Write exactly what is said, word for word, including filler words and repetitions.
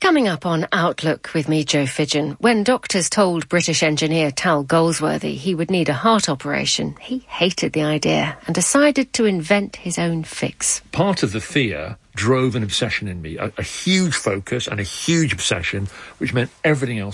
Coming up on Outlook with me, Jo Fidgen, when doctors told British engineer Tal Goldsworthy he would need a heart operation, he hated the idea and decided to invent his own fix. Part of the fear drove an obsession in me, a, a huge focus and a huge obsession, which meant everything else